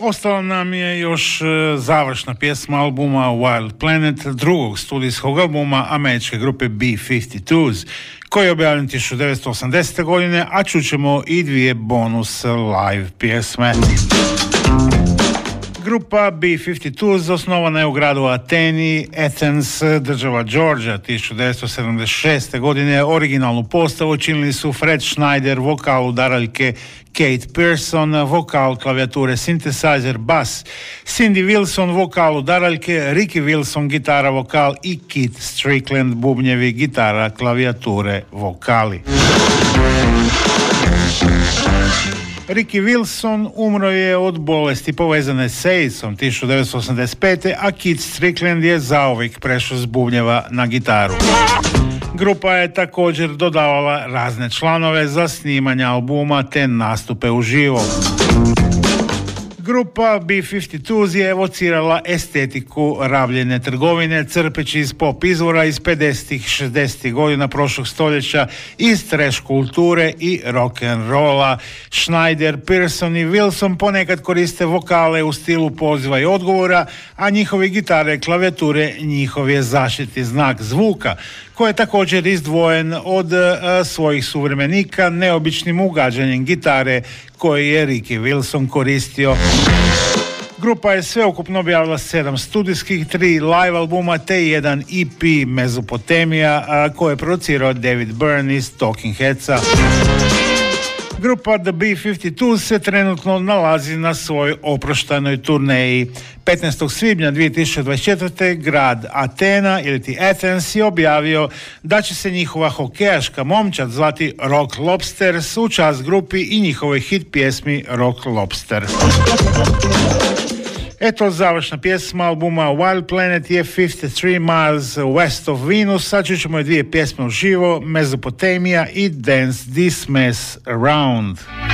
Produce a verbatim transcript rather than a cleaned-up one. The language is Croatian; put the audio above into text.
Ostala nam je još završna pjesma albuma Wild Planet, drugog studijskog albuma američke grupe B fifty-twos, koji je objavljen tisuću devetsto osamdesete. godine, a čućemo i dvije bonus live pjesme. Grupa B fifty-twos osnovana je u gradu Ateni, Athens, država Georgia, tisuću devetsto sedamdeset šeste. godine. Originalnu postavu činili su Fred Schneider, vokal udaraljke, Kate Pearson, vokal, klavijature, synthesizer, bas, Cindy Wilson, vokal udaraljke, Ricky Wilson, gitara, vokal i Keith Strickland, bubnjevi, gitara, klavijature, vokali. Ricky Wilson umro je od bolesti povezane s AIDS-om tisuću devetsto osamdeset pete. a Keith Strickland je zauvijek prešao s bubnjeva na gitaru. Grupa je također dodavala razne članove za snimanje albuma te nastupe uživo. Grupa B fifty-twos je evocirala estetiku rabljene trgovine crpeći iz pop izvora iz pedesetih, šezdesetih godina prošlog stoljeća, iz trash kulture i rock and rolla. Schneider, Pearson i Wilson ponekad koriste vokale u stilu poziva i odgovora, a njihovi gitare i klavijature njihov je zaštitni znak zvuka, koji je također izdvojen od uh, svojih suvremenika neobičnim ugađanjem gitare koji je Ricky Wilson koristio. Grupa je sveukupno objavila sedam studijskih, tri live albuma te jedan E P Mezopotamija, uh, koje je producirao David Byrne iz Talking Headsa. Grupa The B fifty-twos se trenutno nalazi na svojoj oproštajnoj turneji. petnaestog svibnja dvije tisuće dvadeset četvrte. grad Atena ili ti Athens je objavio da će se njihova hokejaška momčad zvati Rock Lobsters u čast grupi i njihovoj hit pjesmi Rock Lobster. Eto, završna pjesma albuma Wild Planet je fifty-three miles west of Venus. Sad ćemo je dvije pjesme uživo, Mesopotamia i Dance This Mess Around.